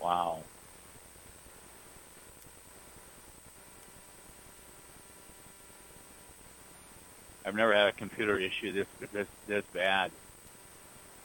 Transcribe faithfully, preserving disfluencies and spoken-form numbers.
Wow. I've never had a computer issue this this this bad.